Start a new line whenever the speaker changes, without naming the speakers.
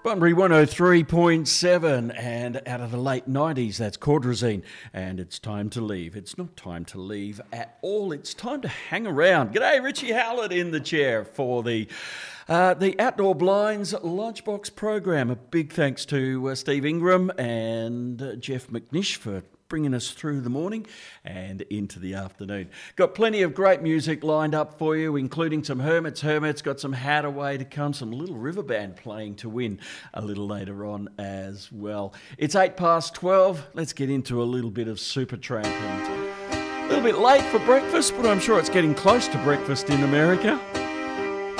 Bunbury 103.7, and out of the late 90s, that's Cordrazine, and it's time to leave. It's not time to leave at all, it's time to hang around. G'day, Richie Howlett in the chair for the Outdoor Blinds Lunchbox program. A big thanks to Steve Ingram and Jeff McNish for bringing us through the morning and into the afternoon. Got plenty of great music lined up for you, including some Hermits. Got some Hadaway to come, some Little River Band playing to win a little later on as well. It's 12:08. Let's get into a little bit of Supertramp. A little bit late for breakfast, but I'm sure it's getting close to breakfast in America.